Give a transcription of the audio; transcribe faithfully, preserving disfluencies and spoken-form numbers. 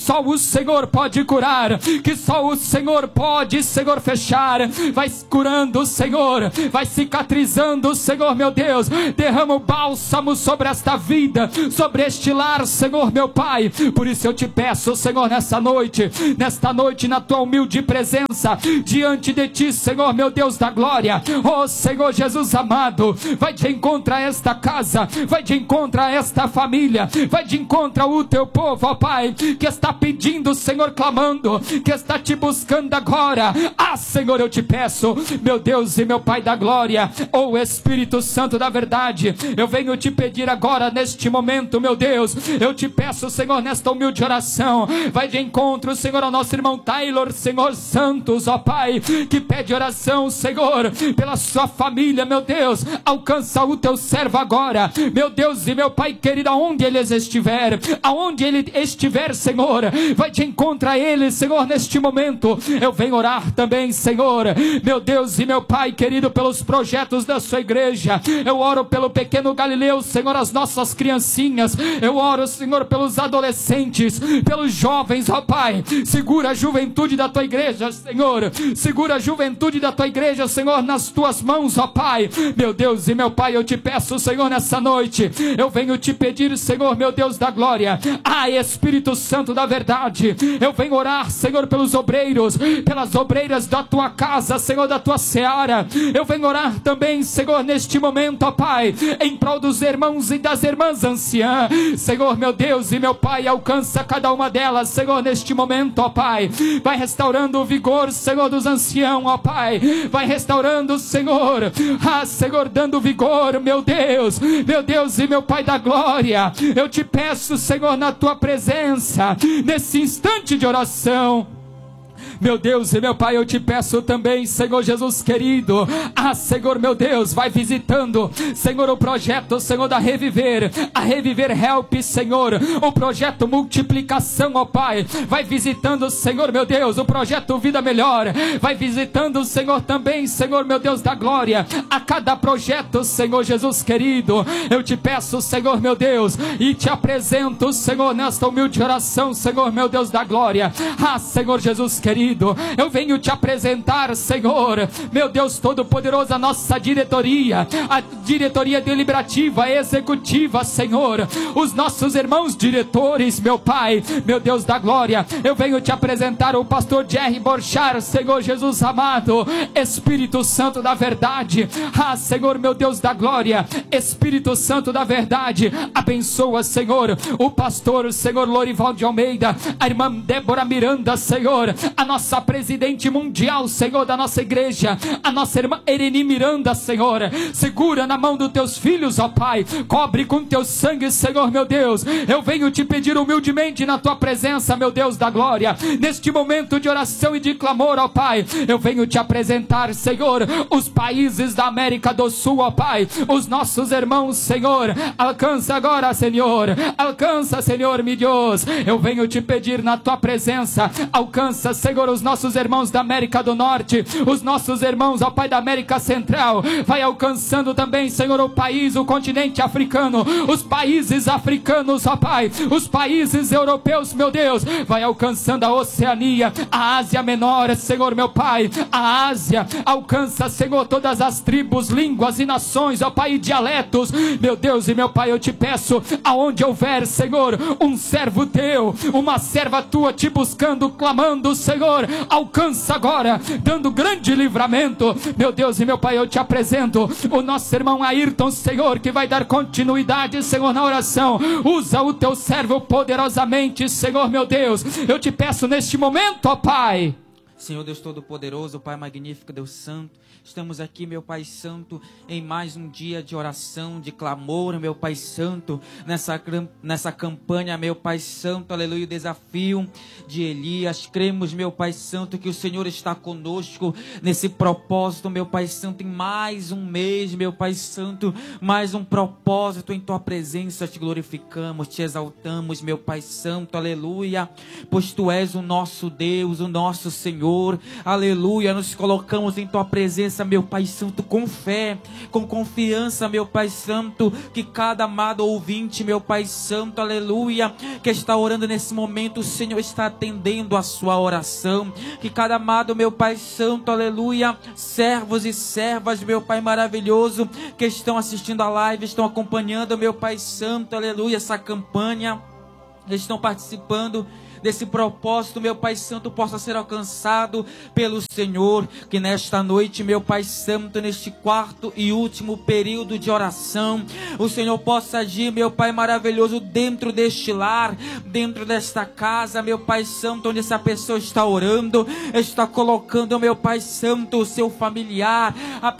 só o Senhor pode curar, que só o Senhor pode, Senhor, fechar. Vai curando, Senhor, vai cicatrizando, Senhor, meu Deus. Derrama o bálsamo sobre esta vida, sobre este lar, Senhor, meu Pai. Por isso eu te peço, Senhor, nessa noite, nesta noite, na tua humilde presença, diante de ti, Senhor, meu Deus da glória. Oh, Senhor Jesus amado, vai de encontro a esta casa, vai de encontro a esta família, vai de encontro ao teu povo, ó Pai, que está pedindo, Senhor, clamando, que está te buscando agora. Ah, Senhor, eu te peço, meu Deus e meu Pai da glória, oh Espírito Santo da verdade, eu venho te pedir agora, neste momento, meu Deus, eu te peço, Senhor, nesta humilde oração, vai de encontro, Senhor, ao nosso irmão Taylor, Senhor Santos, ó Pai, que pede oração, Senhor, pela sua família, meu Deus. Alcança o teu servo agora, meu Deus e meu Pai querido, aonde ele estiver, aonde ele estiver, Senhor, vai de encontro a ele, Senhor, neste momento. Eu venho orar também, Senhor, meu Deus e meu Pai querido, pelos projetos da sua igreja. Eu oro pelo pequeno Galileu, Senhor, as nossas criancinhas. Eu oro, Senhor, pelos adolescentes, pelos jovens, ó Pai. Segura a juventude da tua igreja, Senhor, segura a juventude da tua igreja, Senhor, nas tuas mãos, ó Pai. Meu Deus e meu Pai, eu te peço, Senhor, nessa noite, eu venho te pedir, Senhor, meu Deus da glória, ah, Espírito Santo da verdade, eu venho orar, Senhor, pelos obreiros, pelas obreiras da tua casa, Senhor, da tua seara. Eu venho orar também, Senhor, neste momento, ó Pai, em prol dos irmãos e das irmãs anciãs, Senhor, meu Deus e meu Pai, alcança cada uma delas, Senhor, neste momento, ó Pai. Vai restaurando o vigor, Senhor, dos anciãos, ó Pai. Vai restaurando, Senhor, ah, Senhor, dando vigor, meu Deus, meu Deus e meu Pai da glória. Eu te peço, Senhor, na tua presença, nesse instante de oração, meu Deus e meu Pai, eu te peço também, Senhor Jesus querido, ah, Senhor, meu Deus, vai visitando, Senhor, o projeto, Senhor, da Reviver, a Reviver Help, Senhor, o projeto Multiplicação, ó Pai. Vai visitando, Senhor, meu Deus, o projeto Vida Melhor. Vai visitando, Senhor, também, Senhor, meu Deus da glória, a cada projeto, Senhor Jesus querido. Eu te peço, Senhor, meu Deus, e te apresento, Senhor, nesta humilde oração, Senhor, meu Deus da glória, ah, Senhor Jesus querido, eu venho te apresentar, Senhor, meu Deus todo-poderoso, a nossa diretoria, a diretoria deliberativa, executiva, Senhor, os nossos irmãos diretores, meu Pai, meu Deus da glória. Eu venho te apresentar o pastor Jerry Borchar, Senhor Jesus amado, Espírito Santo da verdade, ah, Senhor, meu Deus da glória, Espírito Santo da verdade, abençoa, Senhor, o pastor, Senhor, Lorival de Almeida, a irmã Débora Miranda, Senhor, a nossa presidente mundial, Senhor, da nossa igreja, a nossa irmã Ereni Miranda, Senhor, segura na mão dos teus filhos, ó Pai, cobre com teu sangue, Senhor, meu Deus. Eu venho te pedir humildemente na tua presença, meu Deus da glória, neste momento de oração e de clamor, ó Pai. Eu venho te apresentar, Senhor, os países da América do Sul, ó Pai, os nossos irmãos, Senhor, alcança agora, Senhor, alcança, Senhor, meu Deus. Eu venho te pedir na tua presença, alcança, Senhor, os nossos irmãos da América do Norte, os nossos irmãos, ó Pai, da América Central. Vai alcançando também, Senhor, o país, o continente africano, os países africanos, ó Pai, os países europeus, meu Deus. Vai alcançando a Oceania, a Ásia Menor, Senhor, meu Pai, a Ásia. Alcança, Senhor, todas as tribos, línguas e nações, ó Pai, e dialetos. Meu Deus e meu Pai, eu te peço, aonde houver, Senhor, um servo teu, uma serva tua te buscando, clamando, Senhor, alcança agora, dando grande livramento. Meu Deus e meu Pai, eu te apresento o nosso irmão Ayrton, Senhor, que vai dar continuidade, Senhor, na oração. Usa o teu servo poderosamente, Senhor, meu Deus. Eu te peço neste momento, ó Pai. Senhor Deus Todo-Poderoso, Pai Magnífico, Deus Santo, estamos aqui, meu Pai Santo, em mais um dia de oração, de clamor, meu Pai Santo, nessa, nessa campanha, meu Pai Santo, aleluia, o desafio de Elias. Cremos, meu Pai Santo, que o Senhor está conosco nesse propósito, meu Pai Santo, em mais um mês, meu Pai Santo, mais um propósito em Tua presença. Te glorificamos, te exaltamos, meu Pai Santo, aleluia, pois Tu és o nosso Deus, o nosso Senhor. Senhor. Aleluia, nos colocamos em Tua presença, meu Pai Santo, com fé, com confiança, meu Pai Santo, que cada amado ouvinte, meu Pai Santo, aleluia, que está orando nesse momento, o Senhor está atendendo a sua oração, que cada amado, meu Pai Santo, aleluia, servos e servas, meu Pai maravilhoso, que estão assistindo a live, estão acompanhando, meu Pai Santo, aleluia, essa campanha, estão participando desse propósito, meu Pai Santo, possa ser alcançado pelo Senhor, que nesta noite, meu Pai Santo, neste quarto e último período de oração, o Senhor possa agir, meu Pai maravilhoso, dentro deste lar, dentro desta casa, meu Pai Santo, onde essa pessoa está orando, está colocando, meu Pai Santo, o seu familiar, a